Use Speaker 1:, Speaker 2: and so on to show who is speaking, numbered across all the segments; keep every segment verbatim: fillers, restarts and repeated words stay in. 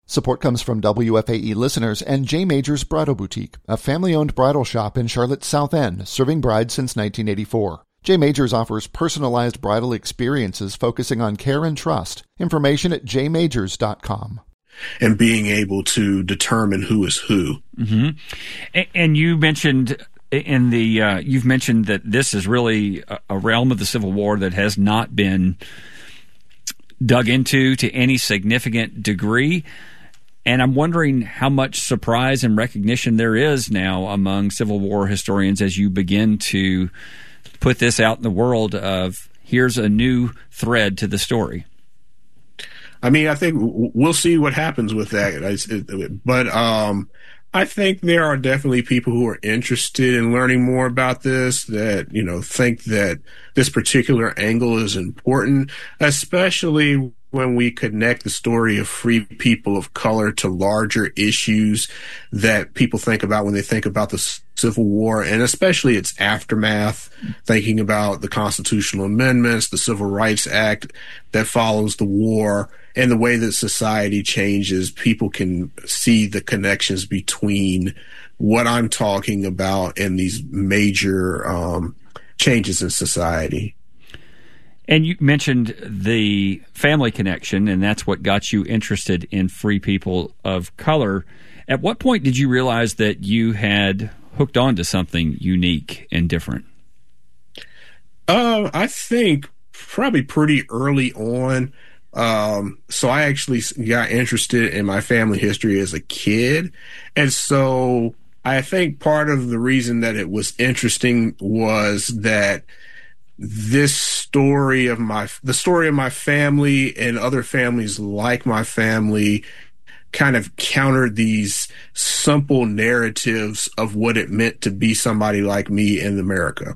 Speaker 1: Support comes from W F A E listeners and J. Majors Bridal Boutique, a family-owned bridal shop in Charlotte's South End, serving brides since nineteen eighty-four. J. Majors offers personalized bridal experiences focusing on care and trust. Information at j majors dot com.
Speaker 2: And being able to determine who is who.
Speaker 3: Mm-hmm. And, and you mentioned in the uh, you've mentioned that this is really a, a realm of the Civil War that has not been dug into to any significant degree. And I'm wondering how much surprise and recognition there is now among Civil War historians as you begin to put this out in the world of here's a new thread to the story.
Speaker 2: I mean, I think we'll see what happens with that. But um, I think there are definitely people who are interested in learning more about this that, you know, think that this particular angle is important, especially when we connect the story of free people of color to larger issues that people think about when they think about the Civil War, and especially its aftermath, thinking about the constitutional amendments, the Civil Rights Act that follows the war, and the way that society changes. People can see the connections between what I'm talking about and these major um, changes in society.
Speaker 3: And you mentioned the family connection, and that's what got you interested in free people of color. At what point did you realize that you had hooked on to something unique and different?
Speaker 2: Uh, I think probably pretty early on. Um, so I actually got interested in my family history as a kid. And so I think part of the reason that it was interesting was that this story of my, the story of my family and other families like my family kind of countered these simple narratives of what it meant to be somebody like me in America.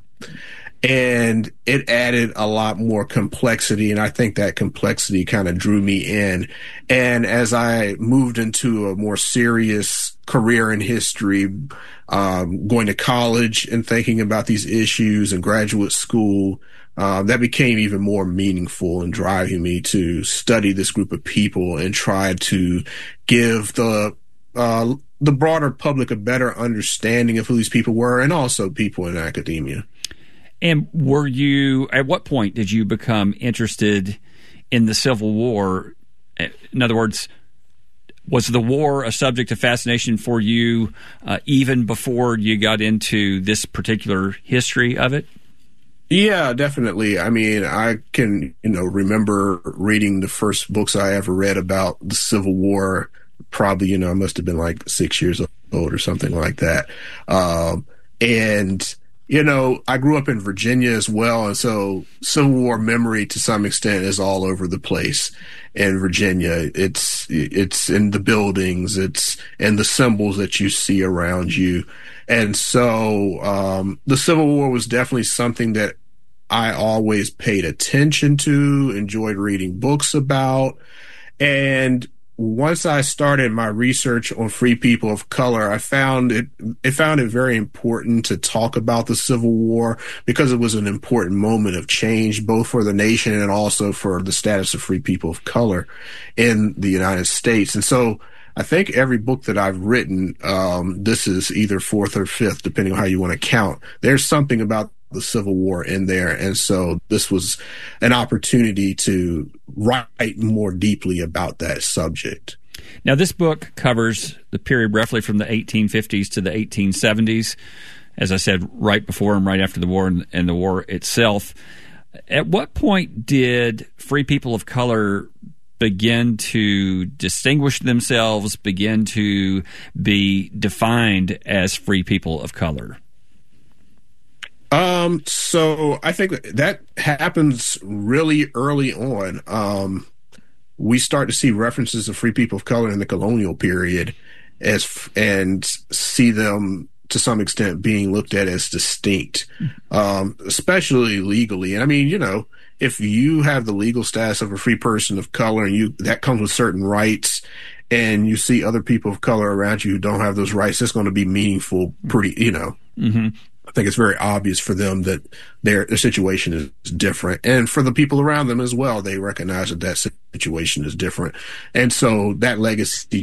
Speaker 2: And it added a lot more complexity, and I think that complexity kind of drew me in. And as I moved into a more serious career in history, um, going to college and thinking about these issues in graduate school, uh, that became even more meaningful and driving me to study this group of people and try to give the uh, the broader public a better understanding of who these people were, and also people in academia.
Speaker 3: And were you, at what point did you become interested in the Civil War? In other words, was the war a subject of fascination for you uh, even before you got into this particular history of it?
Speaker 2: Yeah, definitely. I mean, I can, you know, remember reading the first books I ever read about the Civil War. Probably, you know, I must have been like six years old or something like that. Um, and You know, I grew up in Virginia as well, and so Civil War memory to some extent is all over the place in Virginia. It's it's in the buildings, it's in the symbols that you see around you. And so um, the Civil War was definitely something that I always paid attention to, enjoyed reading books about. And once I started my research on free people of color, I found it, it found it very important to talk about the Civil War because it was an important moment of change, both for the nation and also for the status of free people of color in the United States. And so I think every book that I've written, um, this is either fourth or fifth, depending on how you want to count. There's something about the Civil War in there. And so this was an opportunity to write more deeply about that subject.
Speaker 3: Now, this book covers the period roughly from the eighteen fifties to the eighteen seventies, as I said, right before and right after the war and, and the war itself. At what point did free people of color begin to distinguish themselves, begin to be defined as free people of color?
Speaker 2: Um, so I think that happens really early on. Um, we start to see references of free people of color in the colonial period as, and see them to some extent being looked at as distinct, um, especially legally. And I mean, you know, if you have the legal status of a free person of color and you, that comes with certain rights, and you see other people of color around you who don't have those rights, it's going to be meaningful, pretty, you know. Mm-hmm. I think it's very obvious for them that their, their situation is different. And for the people around them as well, they recognize that that situation is different. And so that legacy